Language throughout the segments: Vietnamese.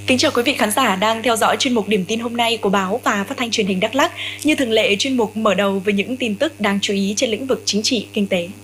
Kính chào quý vị khán giả đang theo dõi chuyên mục Điểm tin hôm nay của báo và Phát thanh Truyền hình Đắk Lắk. Như thường lệ, chuyên mục mở đầu với những tin tức đáng chú ý trên lĩnh vực chính trị, kinh tế.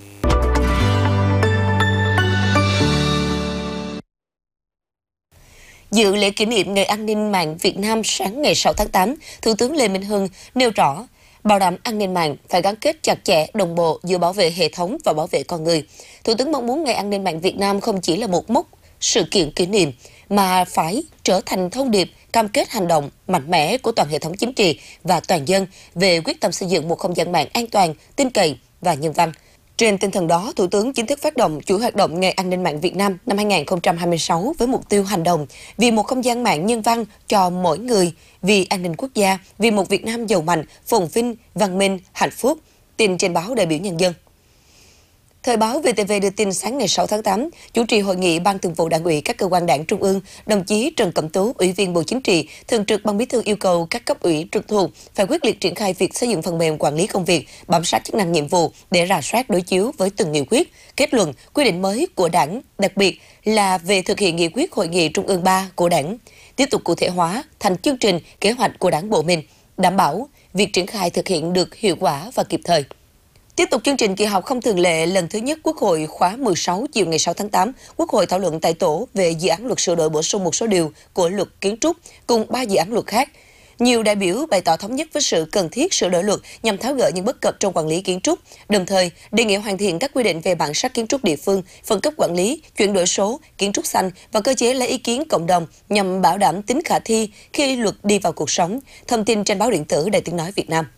Dự lễ kỷ niệm Ngày An ninh mạng Việt Nam sáng ngày 6 tháng 8, Thủ tướng Lê Minh Hưng nêu rõ, bảo đảm an ninh mạng phải gắn kết chặt chẽ, đồng bộ giữa bảo vệ hệ thống và bảo vệ con người. Thủ tướng mong muốn Ngày An ninh mạng Việt Nam không chỉ là một mốc sự kiện kỷ niệm, mà phải trở thành thông điệp, cam kết hành động mạnh mẽ của toàn hệ thống chính trị và toàn dân về quyết tâm xây dựng một không gian mạng an toàn, tin cậy và nhân văn. Trên tinh thần đó, Thủ tướng chính thức phát động chuỗi hoạt động Ngày An ninh mạng Việt Nam năm 2026 với mục tiêu hành động vì một không gian mạng nhân văn cho mỗi người, vì an ninh quốc gia, vì một Việt Nam giàu mạnh, phồn vinh, văn minh, hạnh phúc. Tin trên báo Đại biểu Nhân dân. Thời báo VTV đưa tin sáng ngày 6 tháng 8, chủ trì hội nghị Ban Thường vụ Đảng ủy các cơ quan Đảng Trung ương, đồng chí Trần Cẩm Tú, Ủy viên Bộ Chính trị, Thường trực Ban Bí thư yêu cầu các cấp ủy trực thuộc phải quyết liệt triển khai việc xây dựng phần mềm quản lý công việc, bám sát chức năng nhiệm vụ để rà soát đối chiếu với từng nghị quyết, kết luận, quy định mới của Đảng, đặc biệt là về thực hiện nghị quyết Hội nghị Trung ương 3 của Đảng, tiếp tục cụ thể hóa thành chương trình, kế hoạch của Đảng bộ mình, đảm bảo việc triển khai thực hiện được hiệu quả và kịp thời. Tiếp tục chương trình kỳ họp không thường lệ lần thứ nhất Quốc hội khóa 16 chiều ngày 6 tháng 8, Quốc hội thảo luận tại tổ về dự án luật sửa đổi bổ sung một số điều của luật kiến trúc cùng 3 dự án luật khác. Nhiều đại biểu bày tỏ thống nhất với sự cần thiết sửa đổi luật nhằm tháo gỡ những bất cập trong quản lý kiến trúc, đồng thời đề nghị hoàn thiện các quy định về bản sắc kiến trúc địa phương, phân cấp quản lý, chuyển đổi số, kiến trúc xanh và cơ chế lấy ý kiến cộng đồng nhằm bảo đảm tính khả thi khi luật đi vào cuộc sống. Thông tin trên báo điện tử Đài Tiếng nói Việt Nam.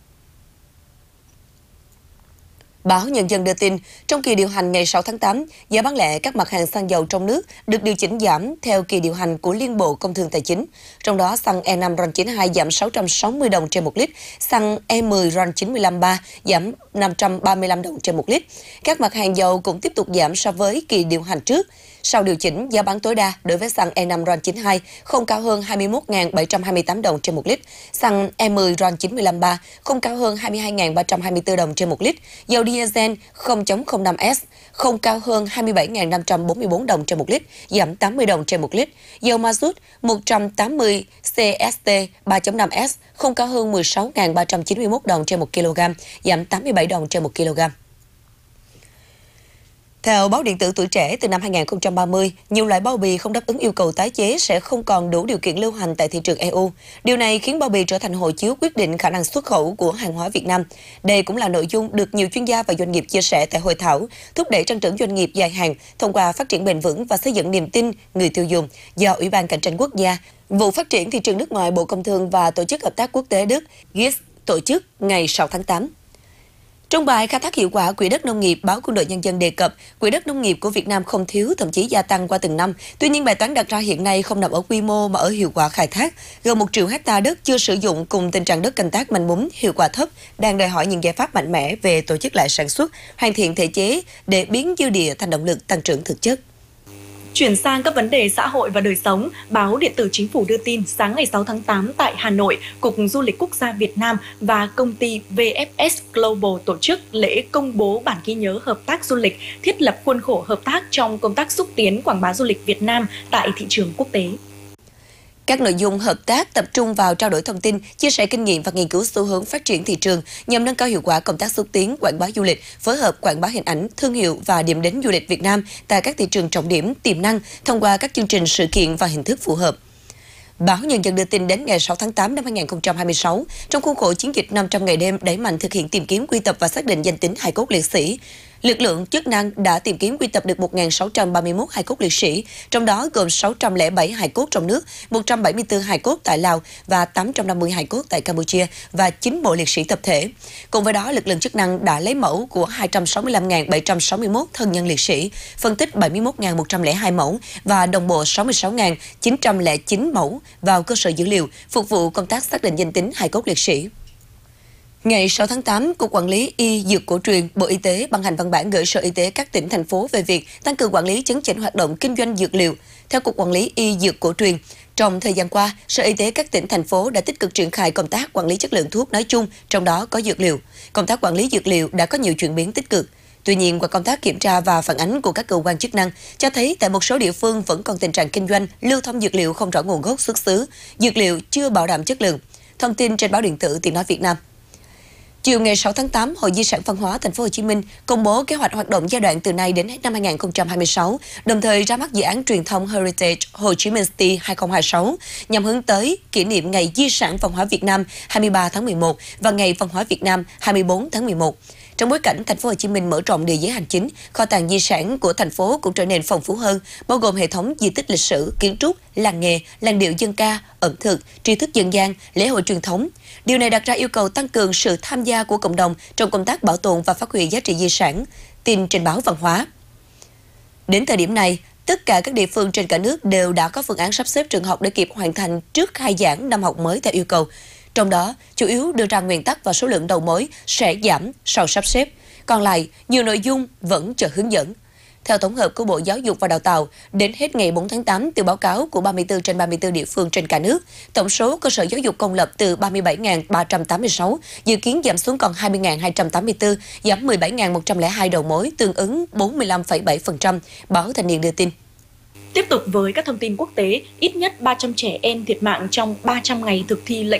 Báo Nhân dân đưa tin, trong kỳ điều hành ngày 6 tháng 8, giá bán lẻ các mặt hàng xăng dầu trong nước được điều chỉnh giảm theo kỳ điều hành của Liên Bộ Công Thương Tài chính. Trong đó, xăng E5 RON92 giảm 660 đồng trên 1 lít, xăng E10 RON953 giảm 535 đồng trên 1 lít. Các mặt hàng dầu cũng tiếp tục giảm so với kỳ điều hành trước. Sau điều chỉnh, giá bán tối đa đối với xăng E5 RON92 không cao hơn 21.728 đồng trên 1 lít, xăng E10 RON953 không cao hơn 22.324 đồng trên 1 lít, dầu diesel 0.05S không cao hơn 27.544 đồng trên 1 lít, giảm 80 đồng trên 1 lít, dầu ma rút 180 CST 3.5S không cao hơn 16.391 đồng trên 1 kg, giảm 87 đồng trên 1 kg. Theo báo điện tử Tuổi Trẻ, từ năm 2030, nhiều loại bao bì không đáp ứng yêu cầu tái chế sẽ không còn đủ điều kiện lưu hành tại thị trường EU. Điều này khiến bao bì trở thành hộ chiếu quyết định khả năng xuất khẩu của hàng hóa Việt Nam. Đây cũng là nội dung được nhiều chuyên gia và doanh nghiệp chia sẻ tại hội thảo thúc đẩy tăng trưởng doanh nghiệp dài hạn thông qua phát triển bền vững và xây dựng niềm tin người tiêu dùng do Ủy ban Cạnh tranh Quốc gia, Vụ Phát triển Thị trường nước ngoài Bộ Công Thương và Tổ chức Hợp tác Quốc tế Đức GIZ tổ chức ngày 6 tháng 8. Trong bài khai thác hiệu quả quỹ đất nông nghiệp, báo Quân đội Nhân dân đề cập, quỹ đất nông nghiệp của Việt Nam không thiếu, thậm chí gia tăng qua từng năm. Tuy nhiên, bài toán đặt ra hiện nay không nằm ở quy mô mà ở hiệu quả khai thác. Gần 1 triệu hecta đất chưa sử dụng cùng tình trạng đất canh tác manh mún, hiệu quả thấp, đang đòi hỏi những giải pháp mạnh mẽ về tổ chức lại sản xuất, hoàn thiện thể chế để biến dư địa thành động lực tăng trưởng thực chất. Chuyển sang các vấn đề xã hội và đời sống, báo điện tử Chính phủ đưa tin sáng ngày 6 tháng 8 tại Hà Nội, Cục Du lịch Quốc gia Việt Nam và công ty VFS Global tổ chức lễ công bố bản ghi nhớ hợp tác du lịch, thiết lập khuôn khổ hợp tác trong công tác xúc tiến quảng bá du lịch Việt Nam tại thị trường quốc tế. Các nội dung hợp tác tập trung vào trao đổi thông tin, chia sẻ kinh nghiệm và nghiên cứu xu hướng phát triển thị trường nhằm nâng cao hiệu quả công tác xúc tiến quảng bá du lịch, phối hợp quảng bá hình ảnh, thương hiệu và điểm đến du lịch Việt Nam tại các thị trường trọng điểm, tiềm năng thông qua các chương trình sự kiện và hình thức phù hợp. Báo Nhân dân đưa tin đến ngày 6 tháng 8 năm 2026, trong khuôn khổ chiến dịch 500 ngày đêm đẩy mạnh thực hiện tìm kiếm, quy tập và xác định danh tính hài cốt liệt sĩ, lực lượng chức năng đã tìm kiếm quy tập được 1.631 hài cốt liệt sĩ, trong đó gồm 607 hài cốt trong nước, 174 hài cốt tại Lào và 850 hài cốt tại Campuchia và 9 mộ liệt sĩ tập thể. Cùng với đó, lực lượng chức năng đã lấy mẫu của 265.761 thân nhân liệt sĩ, phân tích 71.102 mẫu và đồng bộ 66.909 mẫu vào cơ sở dữ liệu, phục vụ công tác xác định danh tính hài cốt liệt sĩ. Ngày 6 tháng 8, Cục Quản lý Y Dược Cổ truyền, Bộ Y tế ban hành văn bản gửi Sở Y tế các tỉnh, thành phố về việc tăng cường quản lý chấn chỉnh hoạt động kinh doanh dược liệu. Theo Cục Quản lý Y Dược Cổ truyền, trong thời gian qua, Sở Y tế các tỉnh, thành phố đã tích cực triển khai công tác quản lý chất lượng thuốc nói chung, trong đó có dược liệu. Công tác quản lý dược liệu đã có nhiều chuyển biến tích cực. Tuy nhiên, qua công tác kiểm tra và phản ánh của các cơ quan chức năng cho thấy tại một số địa phương vẫn còn tình trạng kinh doanh, lưu thông dược liệu không rõ nguồn gốc xuất xứ, dược liệu chưa bảo đảm chất lượng. Thông tin trên báo điện tử Tiếng nói Việt Nam. Chiều ngày 6 tháng 8, Hội Di sản Văn hóa Thành phố Hồ Chí Minh công bố kế hoạch hoạt động giai đoạn từ nay đến hết năm 2026, đồng thời ra mắt dự án truyền thông Heritage Hồ Chí Minh City 2026 nhằm hướng tới kỷ niệm Ngày Di sản Văn hóa Việt Nam 23 tháng 11 và Ngày Văn hóa Việt Nam 24 tháng 11. Trong bối cảnh Thành phố Hồ Chí Minh mở rộng địa giới hành chính, kho tàng di sản của thành phố cũng trở nên phong phú hơn, bao gồm hệ thống di tích lịch sử, kiến trúc, làng nghề, làn điệu dân ca, ẩm thực, tri thức dân gian, lễ hội truyền thống. Điều này đặt ra yêu cầu tăng cường sự tham gia của cộng đồng trong công tác bảo tồn và phát huy giá trị di sản. Tin trên báo Văn hóa. Đến thời điểm này, tất cả các địa phương trên cả nước đều đã có phương án sắp xếp trường học để kịp hoàn thành trước khai giảng năm học mới theo yêu cầu. Trong đó, chủ yếu đưa ra nguyên tắc và số lượng đầu mối sẽ giảm sau sắp xếp. Còn lại, nhiều nội dung vẫn chờ hướng dẫn. Theo tổng hợp của Bộ Giáo dục và Đào tạo, đến hết ngày 4 tháng 8, từ báo cáo của 34 trên 34 địa phương trên cả nước, tổng số cơ sở giáo dục công lập từ 37.386 dự kiến giảm xuống còn 20.284, giảm 17.102 đầu mối, tương ứng 45,7%, báo Thanh niên đưa tin. Tiếp tục với các thông tin quốc tế, ít nhất 300 trẻ em thiệt mạng trong 300 ngày thực thi lệnh